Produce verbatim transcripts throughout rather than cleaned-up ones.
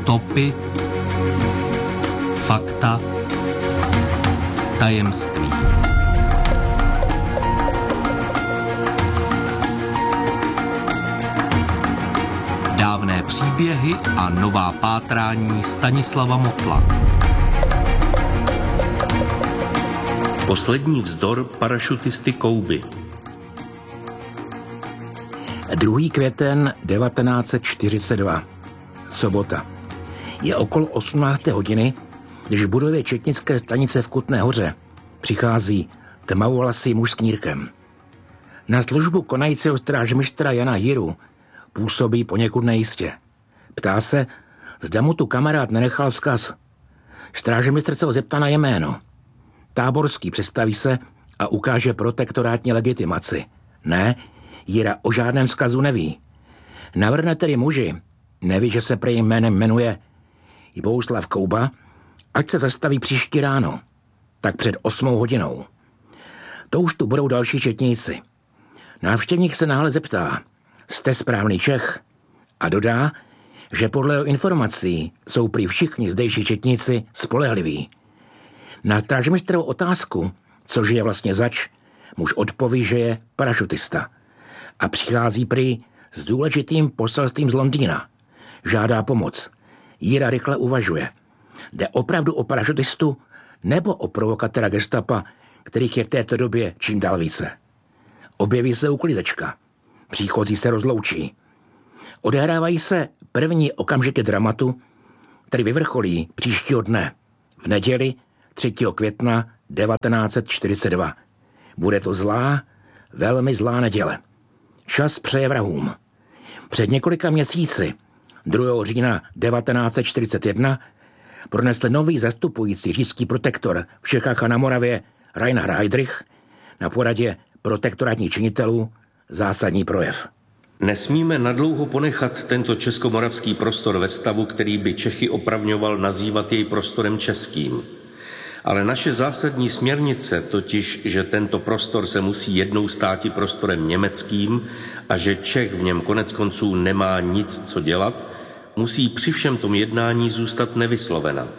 Stopy, fakta, tajemství. Dávné příběhy a nová pátrání Stanislava Motla. Poslední vzdor parašutisty Kouby. druhý květen devatenáct set čtyřicet dva. Sobota. Je okolo osmnácté hodiny, když v budově četnické stanice v Kutné Hoře přichází tmavovlasý muž s knírkem. Na službu konajícího strážmistra Jana Jiru působí poněkud nejistě. Ptá se, zda mu tu kamarád nenechal vzkaz. Strážmistr se ho zeptá na jméno. Táborský představí se a ukáže protektorátní legitimaci. Ne, Jira o žádném vzkazu neví. Navrhne tedy muži, neví, že se prej jménem jmenuje Bohuslav Kouba, ať se zastaví příští ráno, tak před osmou hodinou. To už tu budou další četníci. Návštěvník se náhle zeptá, jste správný Čech? A dodá, že podle jeho informací jsou prý všichni zdejší četníci spolehliví. Na strážmistrovou otázku, což je vlastně zač, muž odpoví, že je parašutista. A přichází prý s důležitým poselstvím z Londýna. Žádá pomoc. Jira rychle uvažuje. Jde opravdu o parašutistu nebo o provokatéra gestapa, kterých je v této době čím dál více? Objeví se uklízečka. Příchozí se rozloučí. Odehrávají se první okamžiky dramatu, který vyvrcholí příštího dne, v neděli třetího května devatenáct set čtyřicet dva. Bude to zlá, velmi zlá neděle. Čas přeje vrahům. Před několika měsíci, druhého října devatenáct set čtyřicet jedna, pronesl nový zastupující říšský protektor v Čechách a na Moravě Reinhard Heydrich na poradě protektorátních činitelů zásadní projev. Nesmíme nadlouho ponechat tento českomoravský prostor ve stavu, který by Čechy opravňoval nazývat jej prostorem českým. Ale naše zásadní směrnice, totiž, že tento prostor se musí jednou státi prostorem německým a že Čech v něm konec konců nemá nic co dělat, musí při všem tom jednání zůstat nevyslovena.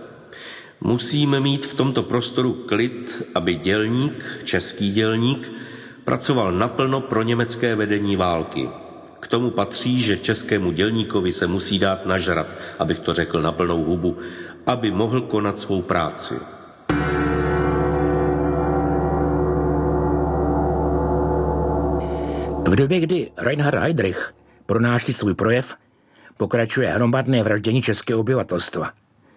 Musíme mít v tomto prostoru klid, aby dělník, český dělník, pracoval naplno pro německé vedení války. K tomu patří, že českému dělníkovi se musí dát nažrat, abych to řekl na plnou hubu, aby mohl konat svou práci. V době, kdy Reinhard Heydrich pronáší svůj projev, pokračuje hromadné vraždění českého obyvatelstva.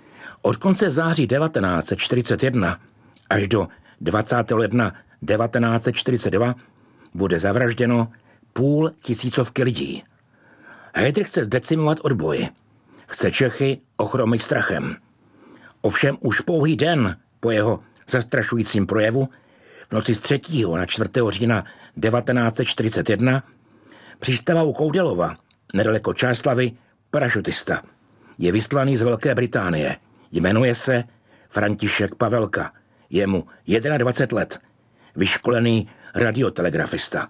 Od konce září devatenáct set čtyřicet jedna až do dvacátého ledna devatenáct set čtyřicet dva bude zavražděno půl tisícovky lidí. Heydrich chce zdecimovat odboj. Chce Čechy ochromit strachem. Ovšem už pouhý den po jeho zastrašujícím projevu v noci z třetího na čtvrtého října devatenáct set čtyřicet jedna přistává u Koudelova, nedaleko Čáslavi, parašutista. Je vyslaný z Velké Británie. Jmenuje se František Pavelka. Je mu dvacet jedna let. Vyškolený radiotelegrafista.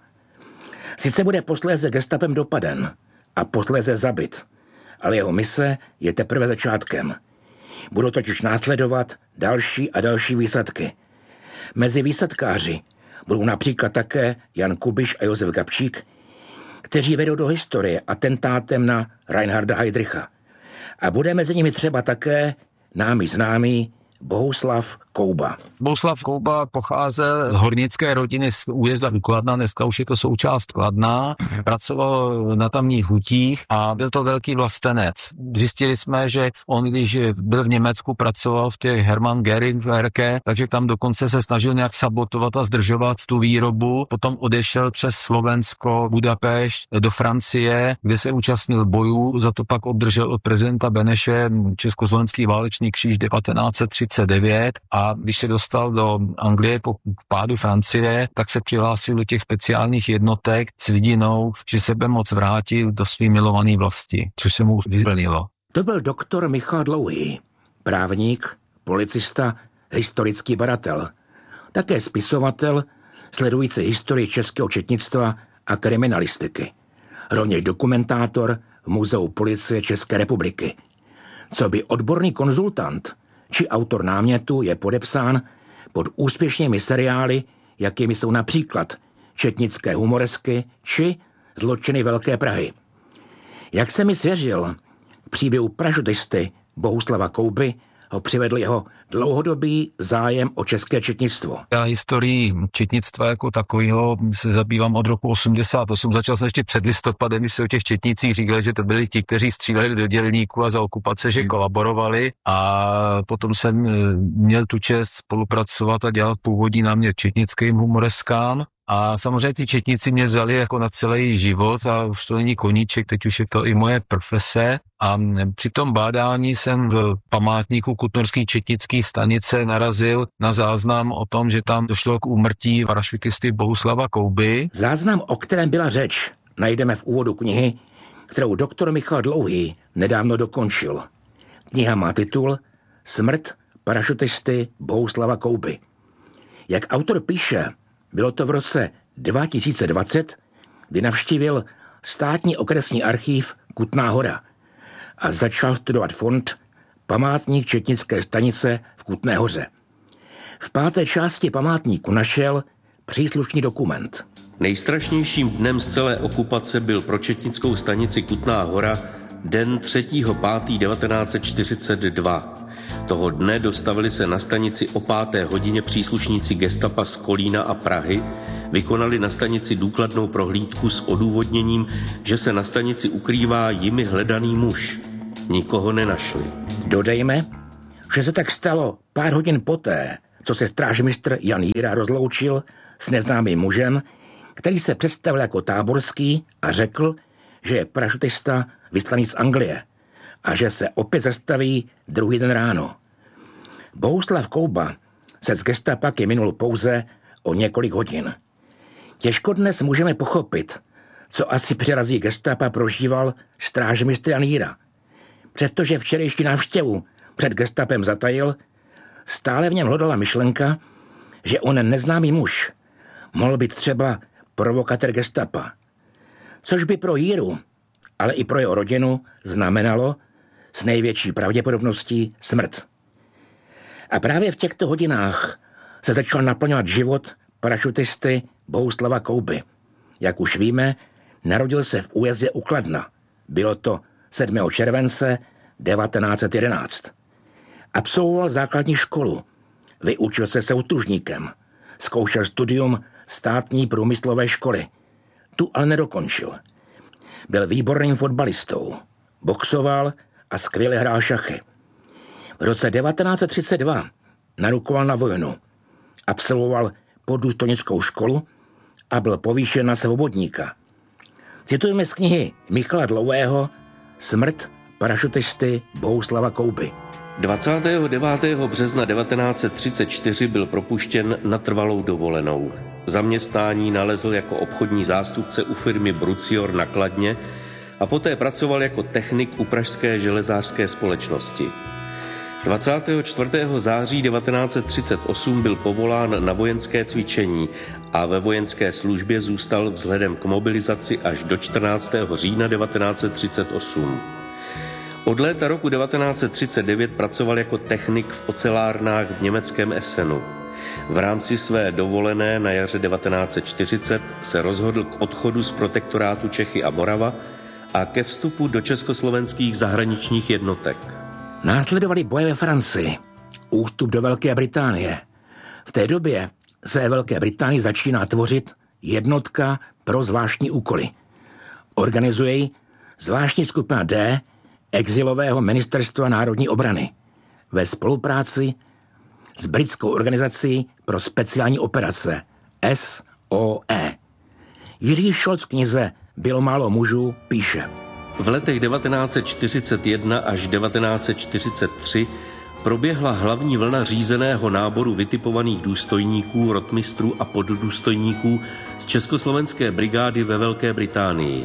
Sice bude posléze gestapem dopaden a posléze zabit, ale jeho mise je teprve začátkem. Budou totiž následovat další a další výsadky. Mezi výsadkáři budou například také Jan Kubiš a Josef Gabčík, kteří vedou do historie atentátem na Reinharda Heydricha. A bude mezi nimi třeba také námi známý Bohuslav Kouba. Bohuslav Kouba pocházel z hornické rodiny z újezda Kladna, dneska už je to součást Kladna, pracoval na tamních hutích a byl to velký vlastenec. Zjistili jsme, že on, když byl v Německu, pracoval v těch Hermann Göring Werke, takže tam dokonce se snažil nějak sabotovat a zdržovat tu výrobu. Potom odešel přes Slovensko, Budapešť do Francie, kde se účastnil bojů, za to pak obdržel od prezidenta Beneše československý válečný kříž devatenáct set třicet devět a když se dostal do Anglie po pádu Francie, tak se přihlásil do těch speciálních jednotek s vidinou, že se bude moc vrátit do svý milované vlasti, což se mu vyplnilo. To byl doktor Michal Dlouhý, právník, policista, historický badatel, také spisovatel, sledující historii českého četnictva a kriminalistiky. Rovněž dokumentátor v Muzeu policie České republiky. Co by odborný konzultant či autor námětu je podepsán pod úspěšnými seriály, jakými jsou například Četnické humoresky či Zločiny Velké Prahy. Jak se mi svěřil, k příběhu parašutisty Bohuslava Kouby ho přivedl jeho dlouhodobý zájem o české četnictvo. Já historii četnictva jako takového se zabývám od roku osmdesát osm. Začal jsem ještě před listopadem, když se o těch četnicích říkali, že to byli ti, kteří stříleli do dělníků a za okupace, že kolaborovali. A potom jsem měl tu čest spolupracovat a dělat původní námět četnickým humoreskám. A samozřejmě ty četníci mě vzali jako na celý život a už to není koníček, teď už je to i moje profese. A při tom bádání jsem v památníku Kutnorské četnické stanice narazil na záznam o tom, že tam došlo k úmrtí parašutisty Bohuslava Kouby. Záznam, o kterém byla řeč, najdeme v úvodu knihy, kterou doktor Michal Dlouhý nedávno dokončil. Kniha má titul Smrt parašutisty Bohuslava Kouby. Jak autor píše, bylo to v roce dva tisíce dvacet, kdy navštívil státní okresní archív Kutná Hora a začal studovat fond Památník četnické stanice v Kutné Hoře. V páté části památníku našel příslušný dokument. Nejstrašnějším dnem z celé okupace byl pro četnickou stanici Kutná Hora den třetího pátého devatenáct set čtyřicet dva. Toho dne dostavili se na stanici o páté hodině příslušníci gestapa z Kolína a Prahy, vykonali na stanici důkladnou prohlídku s odůvodněním, že se na stanici ukrývá jimi hledaný muž. Nikoho nenašli. Dodejme, že se tak stalo pár hodin poté, co se strážmistr Jan Jíra rozloučil s neznámým mužem, který se představil jako Táborský a řekl, že je parašutista vyslaný z Anglie a že se opět zastaví druhý den ráno. Bohuslav Kouba se z gestapaky minul pouze o několik hodin. Těžko dnes můžeme pochopit, co asi přerazí gestapa prožíval strážmistr Jan Jíra. Přestože včerejší návštěvu před gestapem zatajil, stále v něm hlodala myšlenka, že on neznámý muž mohl být třeba provokatér gestapa. Což by pro Jíru, ale i pro jeho rodinu znamenalo s největší pravděpodobností smrt. A právě v těchto hodinách se začal naplňovat život parašutisty Bohuslava Kouby. Jak už víme, narodil se v újezdě u Kladna. Bylo to sedmého července devatenáct set jedenáct. Absolvoval základní školu, vyučil se soutužníkem, zkoušel studium státní průmyslové školy. Tu ale nedokončil. Byl výborným fotbalistou, boxoval a skvěle hrál šachy. V roce devatenáct set třicet dva narukoval na vojnu, absolvoval poddůstojnickou školu a byl povýšen na svobodníka. Citujeme z knihy Michala Dlouhého Smrt parašutisty Bohuslava Kouby. dvacátého devátého března devatenáct set třicet čtyři byl propuštěn na trvalou dovolenou. Zaměstnání nalezl jako obchodní zástupce u firmy Brucior na Kladně a poté pracoval jako technik u pražské železářské společnosti. dvacátého čtvrtého září devatenáct set třicet osm byl povolán na vojenské cvičení a ve vojenské službě zůstal vzhledem k mobilizaci až do čtrnáctého října devatenáct set třicet osm. Od léta roku devatenáct set třicet devět pracoval jako technik v ocelárnách v německém Essenu. V rámci své dovolené na jaře devatenáct set čtyřicet se rozhodl k odchodu z protektorátu Čechy a Morava a ke vstupu do československých zahraničních jednotek. Následovaly boje ve Francii, ústup do Velké Británie. V té době se Velké Británii začíná tvořit jednotka pro zvláštní úkoly. Organizuje ji zvláštní skupina D exilového ministerstva národní obrany ve spolupráci s britskou organizací pro speciální operace S O E. Jiří Šolc v knize Bylo málo mužů píše: V letech devatenáct set čtyřicet jedna až devatenáct set čtyřicet tři proběhla hlavní vlna řízeného náboru vytipovaných důstojníků, rotmistrů a poddůstojníků z československé brigády ve Velké Británii.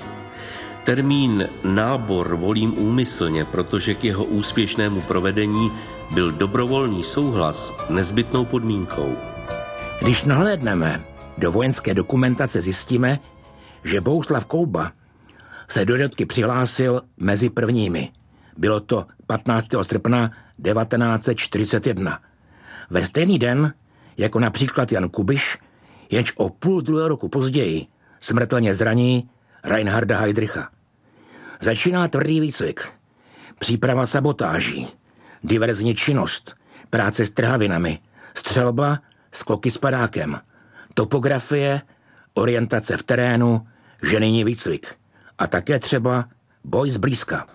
Termín nábor volím úmyslně, protože k jeho úspěšnému provedení byl dobrovolný souhlas nezbytnou podmínkou. Když nahlédneme do vojenské dokumentace, zjistíme, že Bohuslav Kouba se do jednotky přihlásil mezi prvními. Bylo to patnáctého srpna devatenáct set čtyřicet jedna. Ve stejný den, jako například Jan Kubiš, jenž o půl druhého roku později smrtelně zraní Reinharda Heydricha. Začíná tvrdý výcvik, příprava sabotáží, diverzní činnost, práce s trhavinami, střelba, skoky s padákem, topografie, orientace v terénu, ženijní výcvik a také třeba boj zblízka.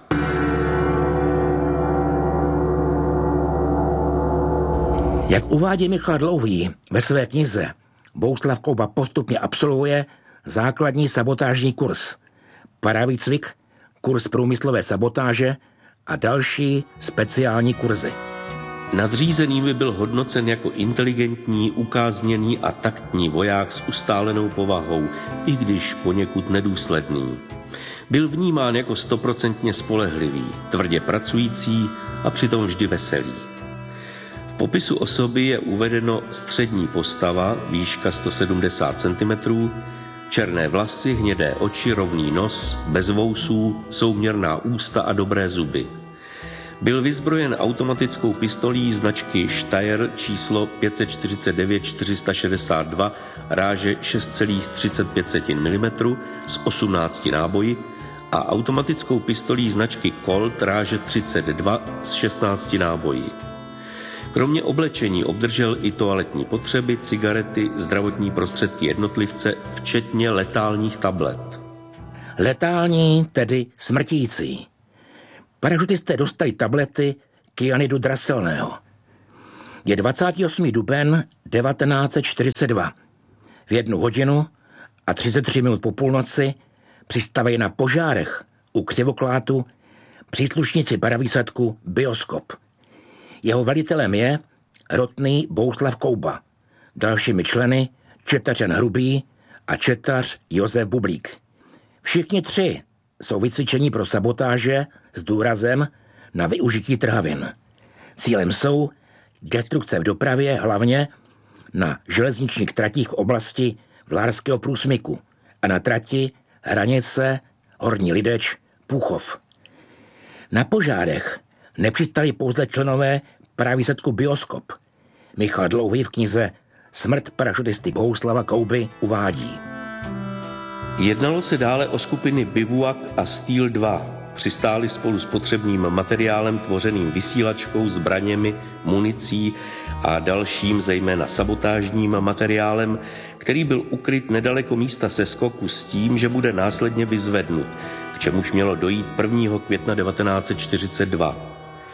Jak uvádí Michal Dlouhý ve své knize, Bohuslav Kouba postupně absolvuje základní sabotážní kurz, paravýcvik, kurz průmyslové sabotáže a další speciální kurzy. Nadřízenými byl hodnocen jako inteligentní, ukázněný a taktní voják s ustálenou povahou, i když poněkud nedůsledný. Byl vnímán jako stoprocentně spolehlivý, tvrdě pracující a přitom vždy veselý. V popisu osoby je uvedeno střední postava, výška sto sedmdesát centimetrů, černé vlasy, hnědé oči, rovný nos, bez vousů, souměrná ústa a dobré zuby. Byl vyzbrojen automatickou pistolí značky Steyr číslo pět set čtyřicet devět čtyři sta šedesát dva ráže šest celá třicet pět milimetrů s osmnácti náboji a automatickou pistolí značky Colt ráže třicet dva s šestnácti náboji. Kromě oblečení obdržel i toaletní potřeby, cigarety, zdravotní prostředky jednotlivce, včetně letálních tablet. Letální, tedy smrtící. Parašutisté dostali tablety kyanidu draselného. Je dvacátého osmého dubna devatenáct set čtyřicet dva. V jednu hodinu a třicet tři minut po půlnoci přistaví na Požárech u Křivoklátu příslušníci paravýsadku Bioskop. Jeho velitelem je rotný Bohuslav Kouba. Dalšími členy četař Jan Hrubý a četař Josef Bublík. Všichni tři jsou vycvičení pro sabotáže s důrazem na využití trhavin. Cílem jsou destrukce v dopravě, hlavně na železničních tratích v oblasti Vlárského průsmyku a na trati hranice Horní Lideč Půchov. Na Požárech nepřistali pouze členové paravýsadku Bioskop. Michal Dlouhý v knize Smrt parašutisty Bohuslava Kouby uvádí. Jednalo se dále o skupiny Bivouak a Steel dva. Přistáli spolu s potřebným materiálem tvořeným vysílačkou, zbraněmi, municí a dalším, zejména sabotážním materiálem, který byl ukryt nedaleko místa seskoku s tím, že bude následně vyzvednut, k čemuž mělo dojít prvního května devatenáct set čtyřicet dva.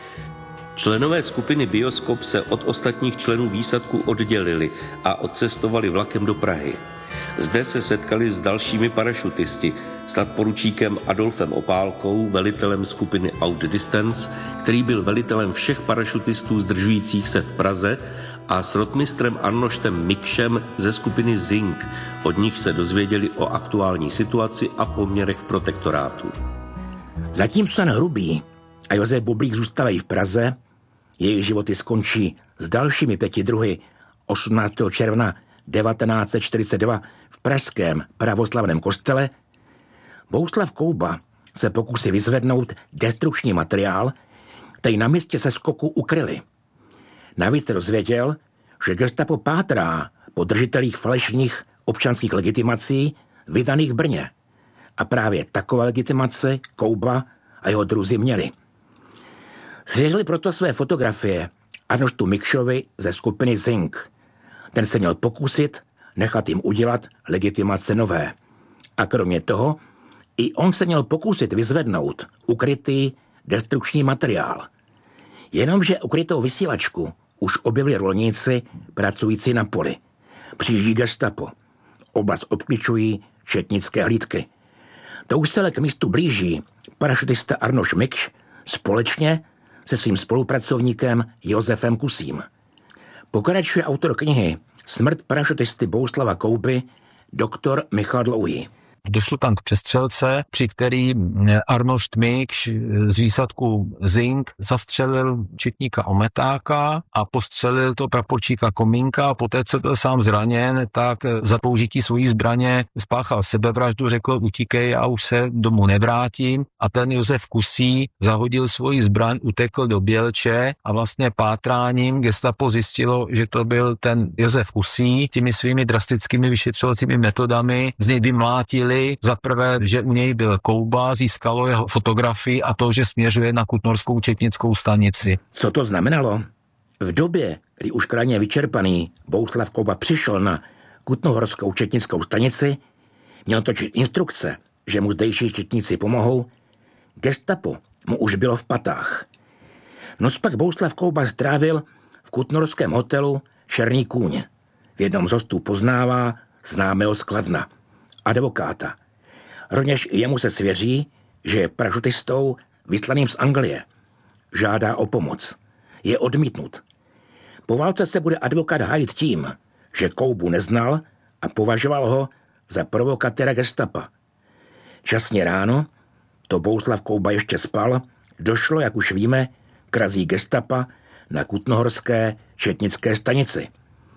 Členové skupiny Bioskop se od ostatních členů výsadku oddělili a odcestovali vlakem do Prahy. Zde se setkali s dalšími parašutisty, s nadporučíkem Adolfem Opálkou, velitelem skupiny Outdistance, který byl velitelem všech parašutistů zdržujících se v Praze, a s rotmistrem Arnoštem Mikšem ze skupiny Zink. Od nich se dozvěděli o aktuální situaci a poměrech v protektorátu. Zatímco Jan Hrubý a Josef Bublík zůstávají v Praze, jejich životy skončí s dalšími pěti druhy osmnáctého června devatenáct set čtyřicet dva v pražském pravoslavném kostele, Bohuslav Kouba se pokusí vyzvednout destrukční materiál, který na místě seskoku ukryli. Navíc se dozvěděl, že gestapo pátrá po držitelích falešných občanských legitimací vydaných v Brně. A právě takové legitimace Kouba a jeho druzí měli. Svěřili proto své fotografie Arnoštu Mikšovi ze skupiny Zink. Ten se měl pokusit nechat jim udělat legitimace nové. A kromě toho i on se měl pokusit vyzvednout ukrytý destrukční materiál. Jenomže ukrytou vysílačku už objevili rolníci pracující na poli. Přijíždí gestapo. Oblast obkličují četnické hlídky. To už se k místu blíží parašutista Arnoš Mikš společně se svým spolupracovníkem Josefem Kusím. Pokračuje autor knihy Smrt parašutisty Bohuslava Kouby doktor Michal Dlouhý. Došlo tam k přestřelce, při který Arnold Šmikš z výsadku Zink zastřelil četníka Ometáka a postřelil to praporčíka Komínka a poté, co byl sám zraněn, tak za použití svojí zbraně spáchal sebevraždu, řekl utíkej, já už se domů nevrátím a ten Josef Kusí zahodil svoji zbraň, utekl do Bělče a vlastně pátráním gestapo zjistilo, že to byl ten Josef Kusí. Těmi svými drastickými vyšetřovacími metodami z něj vymlátili za prvé, že u něj byl Kouba, získalo jeho fotografii a to, že směřuje na Kutnohorskou četnickou stanici. Co to znamenalo? V době, kdy už krajně vyčerpaný Bohuslav Kouba přišel na Kutnohorskou četnickou stanici, měl točit instrukce, že mu zdejší četníci pomohou, gestapo mu už bylo v patách. Noc pak Bohuslav Kouba strávil v kutnohorském hotelu Černý kůň. V jednom z hostů poznává známého z Kladna, advokáta. Rovněž jemu se svěří, že je parašutistou vyslaným z Anglie. Žádá o pomoc. Je odmítnut. Po válce se bude advokát hájit tím, že Koubu neznal a považoval ho za provokatéra gestapa. Časně ráno, to Bohuslav Kouba ještě spal, došlo, jak už víme, k razí gestapa na Kutnohorské četnické stanici.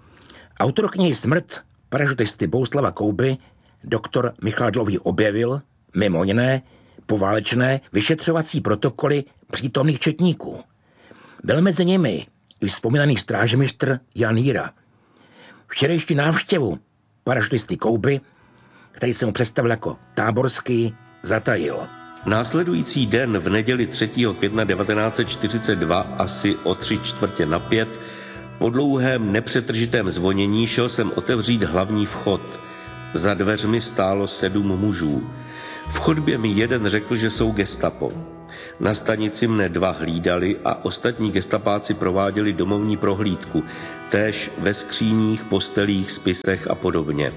Autor knihy Smrt parašutisty Bohuslava Kouby doktor Michal Dlouhý objevil, mimo jiné, poválečné vyšetřovací protokoly přítomných četníků. Byl mezi nimi i vzpomínaný strážmistr Jan Jíra. Včerejší návštěvu parašutisty Kouby, který se mu představil jako táborský, zatajil. Následující den v neděli třetího května devatenáct set čtyřicet dva asi o tři čtvrtě na pět po dlouhém nepřetržitém zvonění šel jsem otevřít hlavní vchod. Za dveřmi stálo sedm mužů. V chodbě mi jeden řekl, že jsou gestapo. Na stanici mne dva hlídali a ostatní gestapáci prováděli domovní prohlídku, též ve skříních, postelích, spisech a podobně.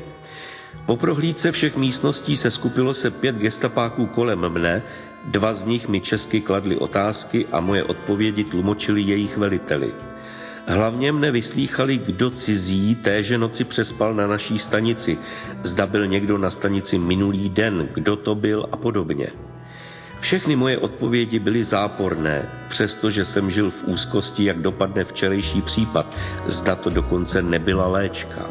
Po prohlídce všech místností se skupilo se pět gestapáků kolem mne, dva z nich mi česky kladli otázky a moje odpovědi tlumočili jejich veliteli. Hlavně mne vyslýchali, kdo cizí téže noci přespal na naší stanici, zda byl někdo na stanici minulý den, kdo to byl a podobně. Všechny moje odpovědi byly záporné, přestože jsem žil v úzkosti, jak dopadne včerejší případ, zda to dokonce nebyla léčka.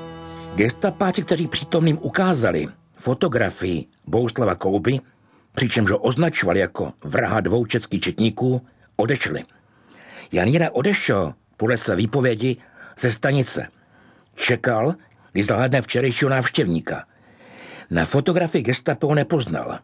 Gestapáci, kteří přítomným ukázali fotografii Bohuslava Kouby, přičemž ho označovali jako vraha dvou českých četníků, odešli. Jan Jíra odešel podle své výpovědi ze stanice. Čekal, když zahlédne včerejšího návštěvníka. Na fotografii gestapo ho nepoznal.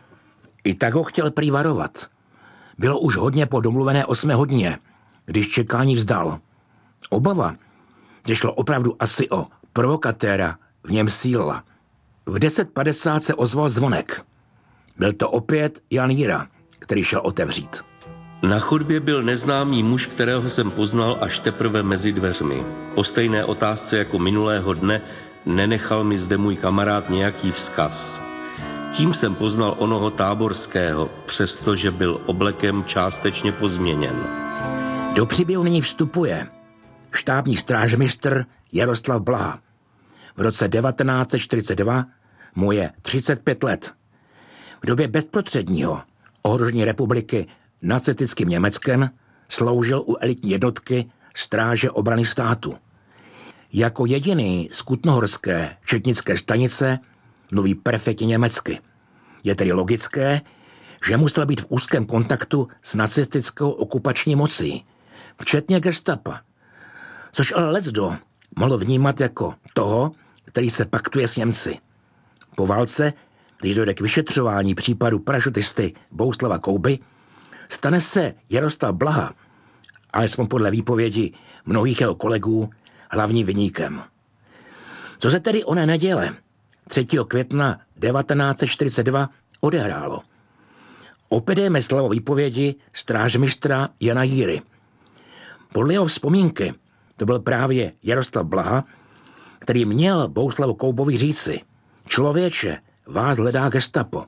I tak ho chtěl prý varovat. Bylo už hodně po domluvené osmé hodině, když čekání vzdal. Obava, že šlo opravdu asi o provokatéra, v něm sílila. V deset padesát se ozval zvonek. Byl to opět Jan Jíra, který šel otevřít. Na chodbě byl neznámý muž, kterého jsem poznal až teprve mezi dveřmi. Po stejné otázce jako minulého dne nenechal mi zde můj kamarád nějaký vzkaz. Tím jsem poznal onoho táborského, přestože byl oblekem částečně pozměněn. Do příběhu nyní vstupuje štábní strážmistr Jaroslav Blaha. V roce devatenáct set čtyřicet dva mu je třicet pět let. V době bezprostředního ohrožení republiky nacistickým Německem sloužil u elitní jednotky Stráže obrany státu. Jako jediný z Kutnohorské četnické stanice mluví perfektně německy. Je tedy logické, že musel být v úzkém kontaktu s nacistickou okupační mocí, včetně gestapa, což ale leckdo mohl vnímat jako toho, který se paktuje s Němci. Po válce, když dojde k vyšetřování případu parašutisty Bohuslava Kouby, stane se Jaroslav Blaha, alespoň podle výpovědi mnohých jeho kolegů, hlavním viníkem. Co se tedy oné neděle třetího května devatenáct set čtyřicet dva odehrálo? Opět jdeme slovo výpovědi strážmistra Jana Jíry. Podle jeho vzpomínky to byl právě Jaroslav Blaha, který měl Bohuslavu Koubovi říci: člověče, vás hledá gestapo.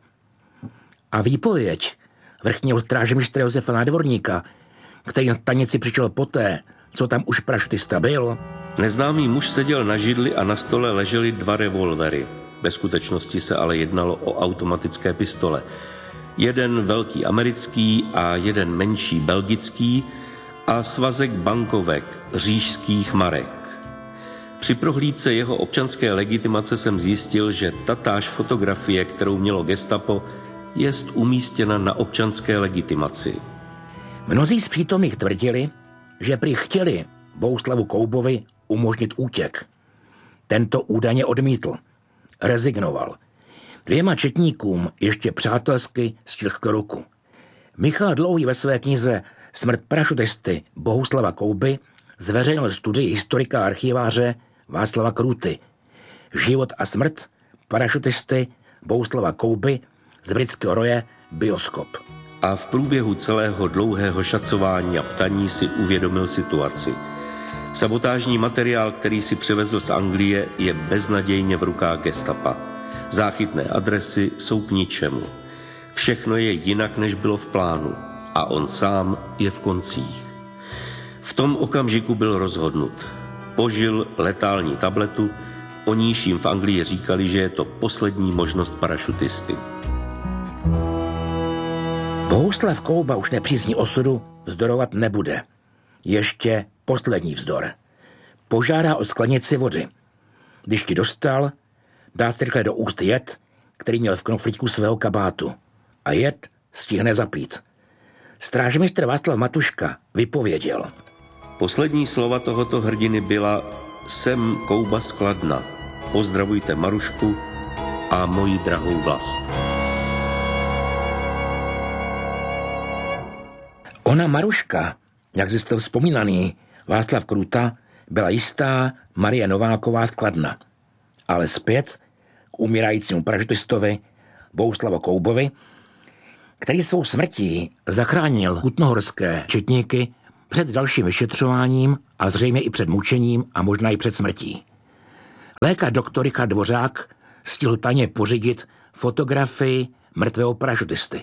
A výpověď vrchního strážmistra Josefa Nádvorníka, který na stanici přišel poté, co tam už parašutista byl. Neznámý muž seděl na židli a na stole ležely dva revolvery. Ve skutečnosti se ale jednalo o automatické pistole. Jeden velký americký a jeden menší belgický a svazek bankovek říšských marek. Při prohlídce jeho občanské legitimace jsem zjistil, že tatáž fotografie, kterou mělo gestapo, jest umístěna na občanské legitimaci. Mnozí z přítomných tvrdili, že prý chtěli Bohuslavu Koubovi umožnit útěk. Tento údajně odmítl. Rezignoval. Dvěma četníkům ještě přátelsky stiskl ruku. Michal Dlouhý ve své knize Smrt parašutisty Bohuslava Kouby zveřejnil studii historika a archiváře Václava Krůty. Život a smrt parašutisty Bohuslava Kouby z britského roje Bioskop. A v průběhu celého dlouhého šacování a ptaní si uvědomil situaci. Sabotážní materiál, který si přivezl z Anglie, je beznadějně v rukách gestapa. Záchytné adresy jsou k ničemu. Všechno je jinak, než bylo v plánu. A on sám je v koncích. V tom okamžiku byl rozhodnut. Požil letální tabletu, o níž jim v Anglii říkali, že je to poslední možnost parašutisty. Bohuslav Kouba už nepřízní osudu vzdorovat nebude. Ještě poslední vzdor. Požádá o sklenici vody. Když ti dostal, dá si rychle do úst jed, který měl v knoflíku svého kabátu. A jed stihne zapít. Strážmistr Václav Matuška vypověděl. Poslední slova tohoto hrdiny byla: jsem Kouba z Kladna. Pozdravujte Marušku a moji drahou vlast. Ona Maruška, jak zjistil vzpomínaný Václav Krůta, byla jistá Marie Nováková z Kladna. Ale zpět k umírajícímu parašutistovi Bohuslavu Koubovi, který svou smrtí zachránil kutnohorské četníky před dalším vyšetřováním a zřejmě i před mučením a možná i před smrtí. Lékař doktor Richard Dvořák stihl tajně pořídit fotografii mrtvého parašutisty.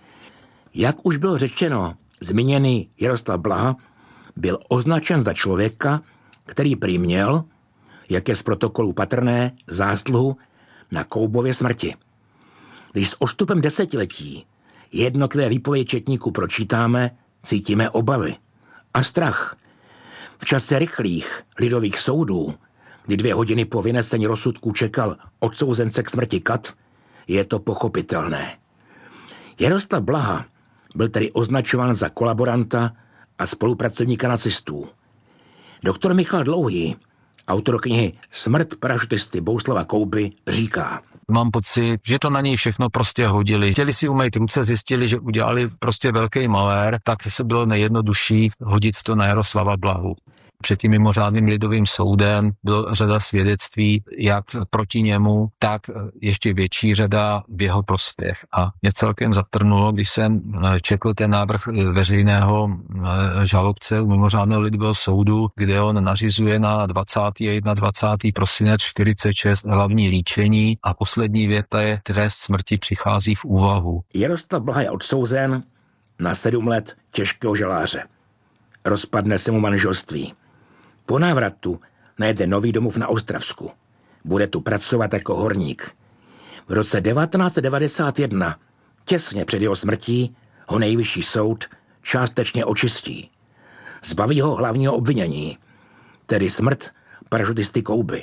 Jak už bylo řečeno, zmíněný Jaroslav Blaha byl označen za člověka, který prý měl, jak je z protokolu patrné, zásluhu na Koubově smrti. Když s odstupem desetiletí jednotlivé výpovědi četníků pročítáme, cítíme obavy a strach. V čase rychlých lidových soudů, kdy dvě hodiny po vynesení rozsudku čekal odsouzence k smrti kat, je to pochopitelné. Jaroslav Blaha byl tedy označován za kolaboranta a spolupracovníka nacistů. Doktor Michal Dlouhý, autor knihy Smrt parašutisty Bohuslava Kouby, říká: Mám pocit, že to na něj všechno prostě hodili. Chtěli si umýt ruce, zjistili, že udělali prostě velký malér, tak se bylo nejjednodušší hodit to na Jaroslava Blahu. Před tím mimořádným lidovým soudem byla řada svědectví, jak proti němu, tak ještě větší řada v jeho prospěch. A mě celkem zatrnulo, když jsem četl ten návrh veřejného žalobce u mimořádného lidového soudu, kde on nařizuje na dvacátého a dvacátého prvního prosince čtyřicet šest hlavní líčení a poslední věta je: trest smrti přichází v úvahu. Jaroslav Blaha je odsouzen na sedm let těžkého žaláře. Rozpadne se mu manželství. Po návratu najde nový domov na Ostravsku. Bude tu pracovat jako horník. V roce devatenáct set devadesát jedna, těsně před jeho smrtí, ho nejvyšší soud částečně očistí. Zbaví ho hlavního obvinění, tedy smrt parašutisty Kouby.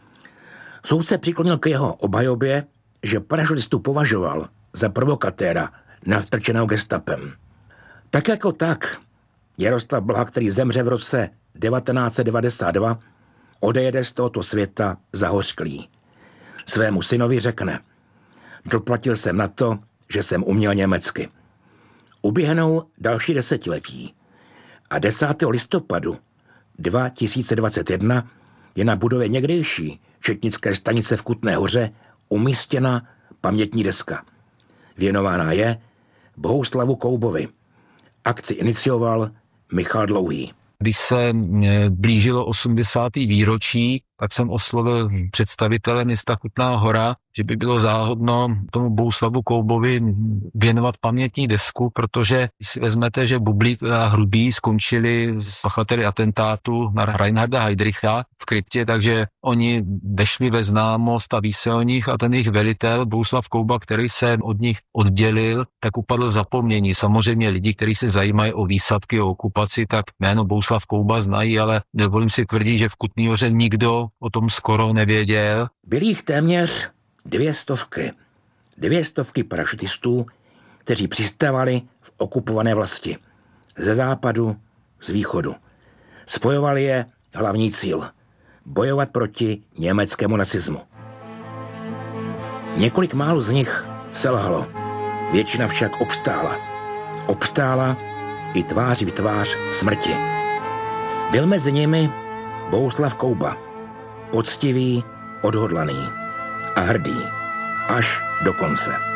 Soud se přiklonil k jeho obhajobě, že parašutistu považoval za provokatéra navtrčeného gestapem. Tak jako tak, Jaroslav Blaha, který zemře v roce devatenáct set devadesát dva, odejede z tohoto světa zahořklý. Svému synovi řekne: doplatil jsem na to, že jsem uměl německy. Uběhnou další desetiletí a desátého listopadu dva tisíce dvacet jedna je na budově někdejší četnické stanice v Kutné Hoře umístěna pamětní deska. Věnována je Bohuslavu Koubovi. Akci inicioval Michal Dlouhý. Když se blížilo osmdesátého výročí tak jsem oslovil představitele města Kutná Hora, že by bylo záhodno tomu Bohuslavu Koubovi věnovat pamětní desku, protože si vezmete, že Bublík a Hrubý skončili s pachateli atentátu na Reinharda Heydricha v kryptě, takže oni vešli ve známost a ví se o nich a ten jejich velitel Bohuslav Kouba, který se od nich oddělil, tak upadl v zapomnění. Samozřejmě lidi, kteří se zajímají o výsadky, o okupaci, tak jméno Bohuslav Kouba znají, ale dovolím si tvrdit, že v Kutný Hoře nikdo o tom skoro nevěděl. Byli jich téměř dvě stovky. Dvě stovky parašutistů, kteří přistávali v okupované vlasti. Ze západu, z východu. Spojovali je hlavní cíl. Bojovat proti německému nacismu. Několik málo z nich selhalo. Většina však obstála. Obstála i tváří v tvář smrti. Byl mezi nimi Bohuslav Kouba. Poctivý, odhodlaný a hrdý. Až do konce.